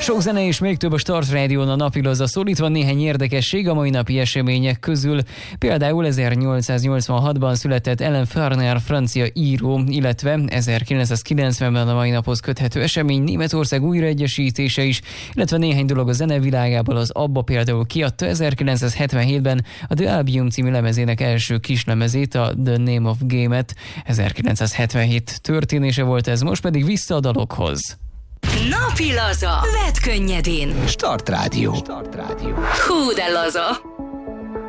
Sok zene és még több a Start Rádión a napilazza szólítva néhány érdekesség a mai napi események közül. Például 1886-ban született Ellen Farner, francia író, illetve 1990-ben a mai naphoz köthető esemény Németország újraegyesítése is, illetve néhány dolog a zenevilágából. Az ABBA például kiadta 1977-ben a The Albion című lemezének első kislemezét, a The Name of Game-et. 1977 történése volt ez, most pedig vissza a dalokhoz. Napi laza. Vedd könnyedén. Start Rádió. Hú de laza.